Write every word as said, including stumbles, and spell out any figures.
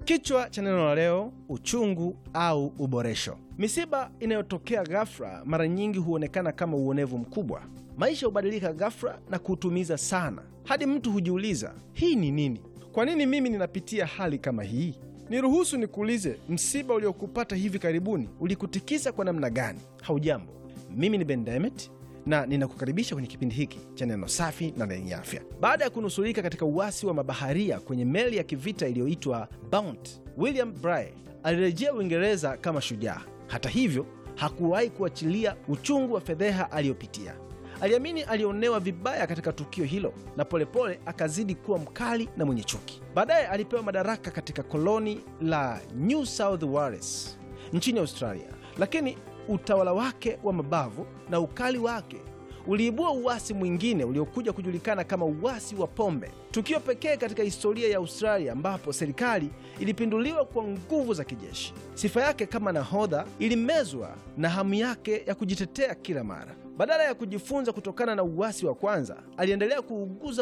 Kichwa cha neno la leo: uchungu au uboresho. Misiba inayotokea ghafla mara nyingi huonekana kama uonevu mkubwa. Maisha hubadilika ghafla na kutumiza sana, hadi mtu hujiuliza, hii ni nini? Kwa nini mimi ninapitia hali kama hii? Niruhusu nikuulize, msiba uliokupata hivi karibuni ulikutikisa kwa namna gani? Haujambo, mimi ni Ben Demet na ninakukaribisha kwenye kipindi hiki cha neno safi na lenye afya. Baada ya kunusurika katika uasi wa mabaharia kwenye meli ya kivita iliyoitwa Bounty, William Bligh alirejea Uingereza kama shujaa. Hata hivyo, hakuwahi kuachilia uchungu wa fedheha aliyopitia. Aliamini alionewa vibaya katika tukio hilo, na polepole pole akazidi kuwa mkali na mwenye chuki. Baadaye alipewa madaraka katika koloni la New South Wales nchini Australia, lakini utawala wake wa mabavu na ukali wake uliibua uasi mwingine uliokuja kujulikana kama uasi wa pombe, tukio pekee katika historia ya Australia ambapo serikali ilipinduliwa kwa nguvu za kijeshi. Sifa yake kama nahodha ilimezwa na hamu yake ya kujitetea kila mara. Badala ya kujifunza kutokana na uasi wa kwanza, aliendelea kuuguza